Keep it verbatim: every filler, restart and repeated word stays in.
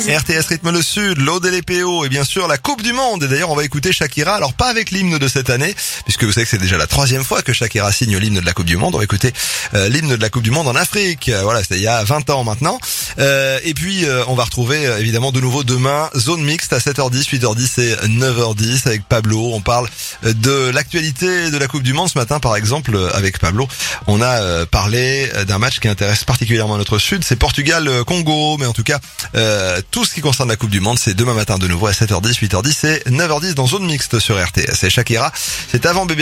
R T S rythme le Sud, l'O D L P O et bien sûr la Coupe du Monde. Et d'ailleurs on va écouter Shakira, alors pas avec l'hymne de cette année, puisque vous savez que c'est déjà la troisième fois que Shakira signe l'hymne de la Coupe du Monde. On va écouter euh, l'hymne de la Coupe du Monde en Afrique. Euh, voilà, c'était il y a vingt ans maintenant. Euh, et puis euh, on va retrouver euh, évidemment de nouveau demain Zone Mixte à sept heures dix, huit heures dix et neuf heures dix avec Pablo. On parle euh, de l'actualité de la Coupe du Monde. Ce matin par exemple euh, avec Pablo, on a euh, parlé d'un match qui intéresse particulièrement notre Sud, c'est Portugal-Congo. Mais en tout cas, euh, tout ce qui concerne la Coupe du Monde, c'est demain matin de nouveau à sept heures dix, huit heures dix et neuf heures dix dans Zone Mixte sur R T S. Et Shakira, c'est avant bébé.